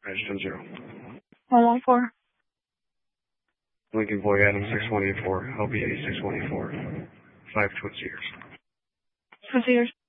Edgerton 0. 114. Lincoln Boy Adam 6184, LBA 6184. 5 Twin Sears. Twin Sears.